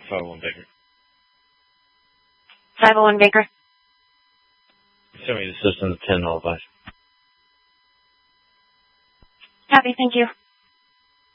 501 Baker. 501 Baker. Send me the system to 10 all 5. Copy, thank you.